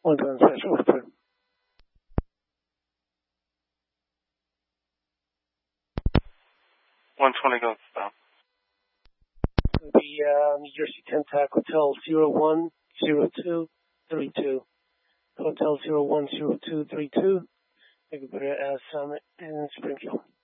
One gun special whisper. $120 guns stop. The New Jersey Tentac Hotel 010232. Hotel 010232. Summit in Springfield.